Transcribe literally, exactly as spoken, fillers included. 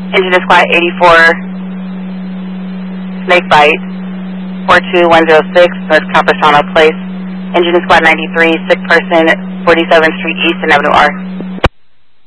Engine to Squad eighty-four, Snake Bite, four two one zero six, North Capistrano Place. Engine to Squad ninety-three, sick person, forty-seventh Street East and Avenue R.